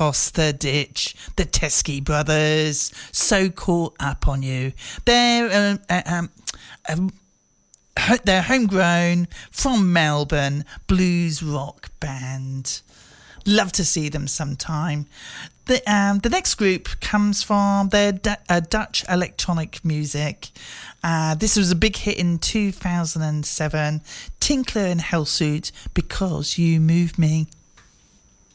across the ditch. The Teskey Brothers, So Caught Up on You. They're homegrown from Melbourne blues rock band. Love to see them sometime. The next group comes from their Dutch electronic music. This was a big hit in 2007. Tinkler and Hellsuit, Because You Move Me.